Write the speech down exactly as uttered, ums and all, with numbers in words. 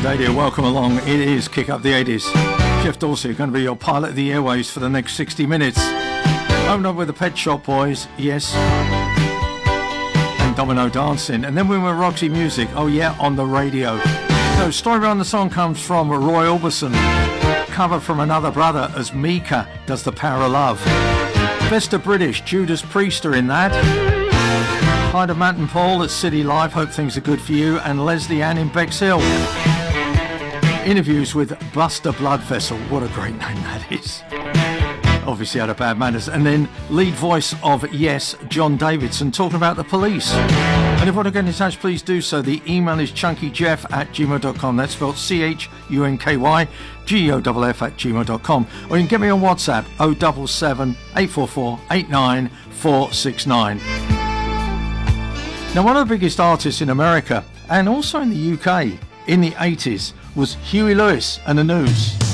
Radio. Welcome along. It is Kick Up the eighties. Jeff Dorsey going to be your pilot of the airwaves for the next sixty minutes. Open up with the Pet Shop Boys, yes, and Domino Dancing. And then we were Roxy Music, oh yeah, on the radio. So, story behind the song comes from Roy Orbison, cover from Another Brother as Mika does The Power of Love. Best of British, Judas Priest are in that. Hi to Matt and Paul at City Live, hope things are good for you, and Leslie Ann in Bexhill. Interviews with Buster Bloodvessel, what a great name that is. Obviously out of Bad Manners. And then lead voice of Yes, John Davidson, talking about the police. And if you want to get in touch, please do so. The email is chunkyjeff at gmail dot com. That's spelled C H U N K Y G O F F at gmail dot com. Or you can get me on WhatsApp oh seven seven, eight four four, eight nine four six nine. Now, one of the biggest artists in America and also in the U K in the eighties was Huey Lewis and the News.